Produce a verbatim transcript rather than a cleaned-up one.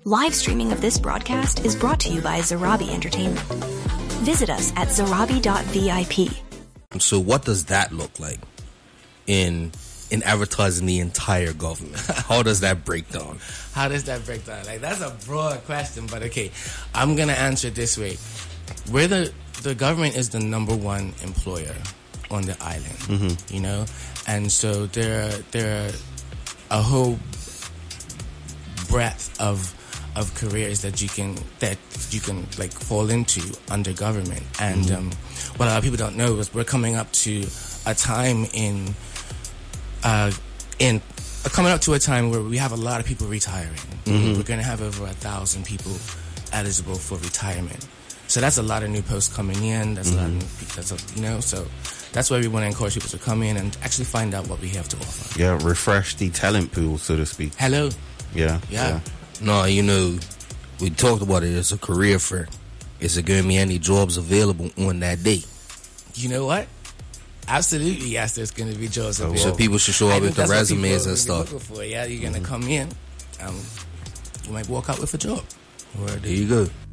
Live streaming of this broadcast is brought to you by Zarabi Entertainment. Visit us at zarabi dot V I P. So what does that look like in in advertising the entire government? How does that break down? How does that break down? Like, that's a broad question, but okay, I'm going to answer it this way. We're the, the government is the number one employer on the island, mm-hmm. you know? And so there, there are a whole breadth of of careers that you can that you can like fall into under government. And mm-hmm. um, what a lot of people don't know is we're coming up to a time in uh, in uh, coming up to a time where we have a lot of people retiring. Mm-hmm. We're going to have over a thousand people eligible for retirement. So that's a lot of new posts coming in. That's mm-hmm. a lot of new, that's a, you know. So that's why we want to encourage people to come in and actually find out what we have to offer. Yeah, refresh the talent pool, so to speak. Hello. Yeah. Yeah. yeah. No, you know, we talked about it. It's a career fair. Is there going to be any jobs available on that day? You know what? Absolutely, yes, there's going to be jobs available. So people should show up with the resumes and stuff. For. Yeah, you're going to mm-hmm. come in. Um, you might walk out with a job. All right, there you go.